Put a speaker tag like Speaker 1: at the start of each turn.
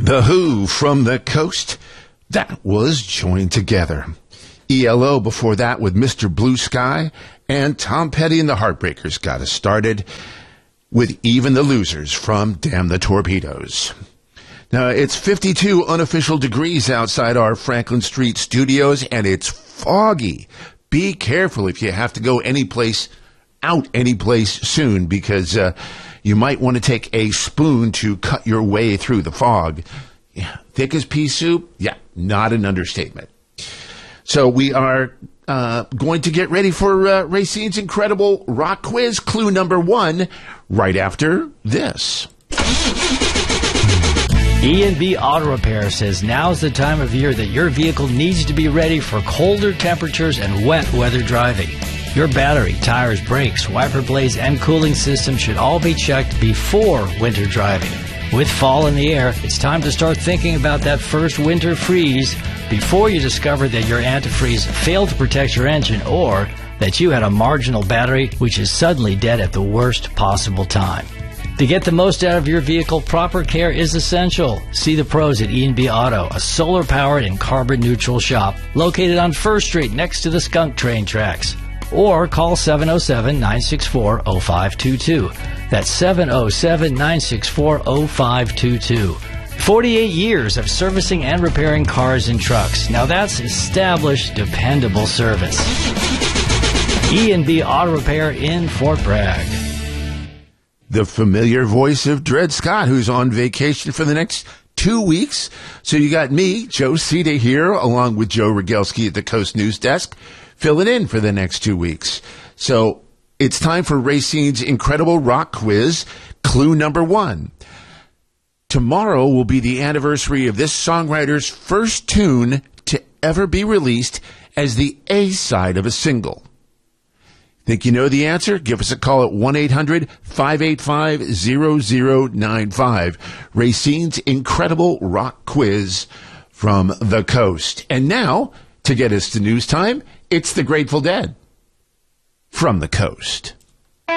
Speaker 1: The Who from the Coast. That was Joined Together. ELO before that with Mr. Blue Sky. And Tom Petty and the Heartbreakers got us started with Even the Losers from Damn the Torpedoes. Now, it's 52 unofficial degrees outside our Franklin Street studios, and it's foggy. Be careful if you have to go anyplace soon, because you might want to take a spoon to cut your way through the fog. Yeah, thick as pea soup? Yeah, not an understatement. So we are going to get ready for Racine's incredible rock quiz, clue number 1, right after this.
Speaker 2: E&B Auto Repair says now's the time of year that your vehicle needs to be ready for colder temperatures and wet weather driving. Your battery, tires, brakes, wiper blades, and cooling system should all be checked before winter driving. With fall in the air, it's time to start thinking about that first winter freeze before you discover that your antifreeze failed to protect your engine, or that you had a marginal battery which is suddenly dead at the worst possible time. To get the most out of your vehicle, proper care is essential. See the pros at E&B Auto, a solar-powered and carbon-neutral shop located on First Street next to the Skunk Train tracks. Or call 707-964-0522. That's 707-964-0522. 48 years of servicing and repairing cars and trucks. Now that's established, dependable service. E&B Auto Repair in Fort Bragg.
Speaker 1: The familiar voice of Dred Scott, who's on vacation for the next 2 weeks. So you got me, Joe Cita, here, along with Joe Rogelski at the Coast News Desk, filling in for the next 2 weeks. So it's time for Racine's incredible rock quiz, clue number 1. Tomorrow will be the anniversary of this songwriter's first tune to ever be released as the A-side of a single. Think you know the answer? Give us a call at 1-800-585-0095. Racine's incredible rock quiz from the coast. And now, to get us to news time, it's the Grateful Dead from the coast.